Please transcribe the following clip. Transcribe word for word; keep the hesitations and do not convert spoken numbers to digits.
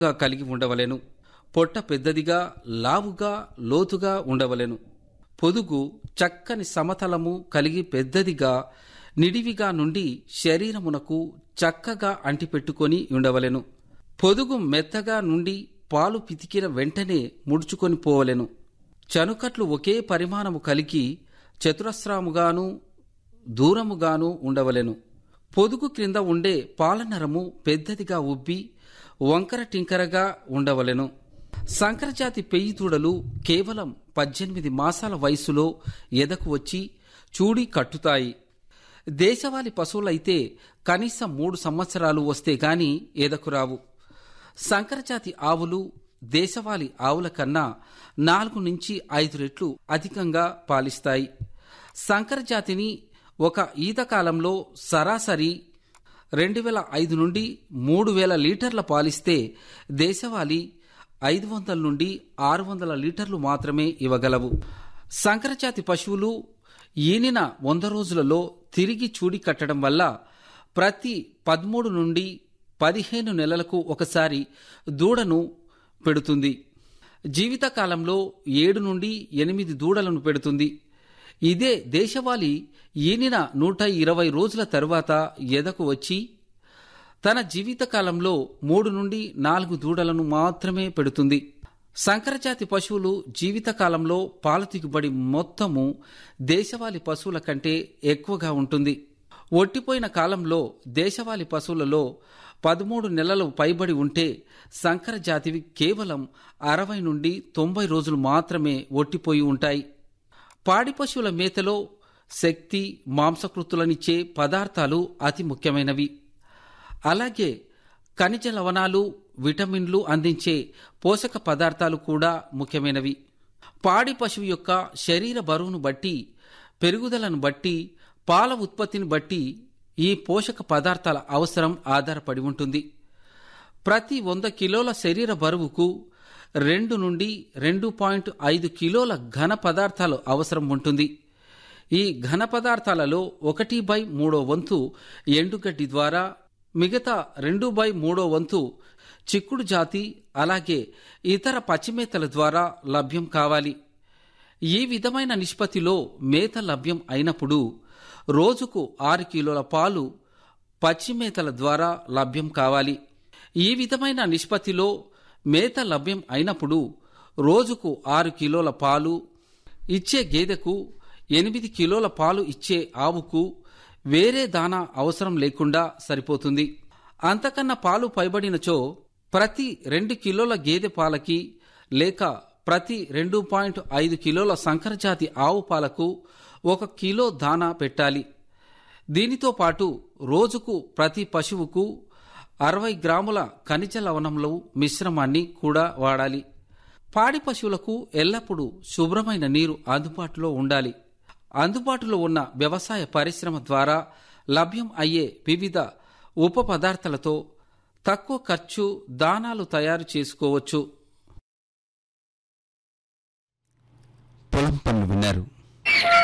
కలిగి ఉండవలెను. పొట్ట పెద్దదిగా, లావుగా, లోతుగా ఉండవలెను. పొదుగు చక్కని సమతలము కలిగి పెద్దదిగా, నిడివిగా నుండి శరీరమునకు చక్కగా అంటిపెట్టుకొని ఉండవలెను. పొదుగు మెత్తగా నుండి పాలు పితికిన వెంటనే ముడుచుకొని పోవలెను. చనుకట్లు ఒకే పరిమాణము కలిగి చతురస్రాముగాను దూరముగాను ఉండవలెను. పొదుగు క్రింద ఉండే పాలనరము పెద్దదిగా ఉబ్బి వంకర టింకరగా ఉండవలెను. సంకరజాతి పెయ్యి దూడలు కేవలం పద్దెనిమిది మాసాల వయసులో ఎదకు వచ్చి చూడి కట్టుతాయి. దేశవాళీ పశువులైతే కనీసం మూడు సంవత్సరాలు వస్తే గాని ఎదకురావు. సంకరజాతి ఆవులు దేశవాళీ ఆవుల కన్నా నాలుగు నుంచి ఐదు రెట్లు అధికంగా పాలిస్తాయి. సంకరజాతిని ఒక ఈతకాలంలో సరాసరి రెండు వేల ఐదు నుండి మూడు వేల లీటర్ల పాలిస్తే దేశవాళీ ఐదు వందల నుండి ఆరు వందల లీటర్లు మాత్రమే ఇవ్వగలవు. సంకరజాతి పశువులు ఈనిన వంద రోజులలో తిరిగి చూడి కట్టడం వల్ల ప్రతి పదమూడు నుండి పదిహేను నెలలకు ఒకసారి దూడను పెడుతుంది. జీవితకాలంలో ఏడు నుండి ఎనిమిది దూడలను పెడుతుంది. ఇదే దేశవాళీ ఈనిన నూట ఇరవై రోజుల తరువాత ఎదకు వచ్చి తన జీవితకాలంలో మూడు నుండి నాలుగు దూడలను మాత్రమే పెడుతుంది. సంకరజాతి పశువులు జీవితకాలంలో పాల దిగుబడి మొత్తము దేశవాళీ పశువుల కంటే ఎక్కువగా ఉంటుంది. ఒట్టిపోయిన కాలంలో దేశవాళీ పశువులలో పదమూడు నెలలు పైబడి ఉంటే సంకరజాతివి కేవలం అరవై నుండి తొంభై రోజులు మాత్రమే ఒట్టిపోయి ఉంటాయి. పాడి పశువుల మేతలో శక్తి, మాంసకృతులనిచ్చే పదార్థాలు అతి ముఖ్యమైనవి. అలాగే ఖనిజ లవణాలు, విటమిన్లు అందించే పోషక పదార్థాలు కూడా ముఖ్యమైనవి. పాడి పశువు యొక్క శరీర బరువును బట్టి, పెరుగుదలను బట్టి, పాల ఉత్పత్తిని బట్టి ఈ పోషక పదార్థాల అవసరం ఆధారపడి ఉంటుంది. ప్రతి వంద కిలోల శరీర బరువుకు రెండు నుండి రెండు పాయింట్ ఐదు కిలోల ఘన పదార్థాలు అవసరం ఉంటుంది. ఈ ఘన పదార్థాలలో ఒకటి బై మూడో వంతు ఎండుగడ్డి ద్వారా, మిగతా రెండు బై మూడో వంతు చిక్కుడు జాతి అలాగే ఇతర పచ్చిమేతల ద్వారా లభ్యం కావాలి. ఈ విధమైన నిష్పత్తిలో మేత లభ్యం అయినప్పుడు రోజుకు ఆరు కిలోల పాలు పచ్చిమేతల ద్వారా లభ్యం కావాలి. ఈ విధమైన నిష్పత్తిలో మేత లభ్యం అయినప్పుడు రోజుకు ఆరు కిలోల పాలు ఇచ్చే గేదెకు, ఎనిమిది కిలోల పాలు ఇచ్చే ఆవుకు వేరే దానా అవసరం లేకుండా సరిపోతుంది. అంతకన్నా పాలు పైబడినచో ప్రతి రెండు కిలోల గేదె పాలకి లేక ప్రతి రెండు పాయింట్ ఐదు కిలోల సంకరజాతి ఆవు పాలకు ఒక కిలో దానా పెట్టాలి. దీనితో పాటు రోజుకు ప్రతి పశువుకు అరవై గ్రాముల ఖనిజ లవణముల మిశ్రమాన్ని కూడా వాడాలి. పాడి పశువులకు ఎల్లప్పుడూ శుభ్రమైన నీరు అందుబాటులో ఉండాలి. అందుబాటులో ఉన్న వ్యవసాయ పరిశ్రమ ద్వారా లభ్యం అయ్యే వివిధ ఉప పదార్థాలతో తక్కువ ఖర్చు దానాలు తయారు చేసుకోవచ్చు. పొలం పనులు విన్నారు.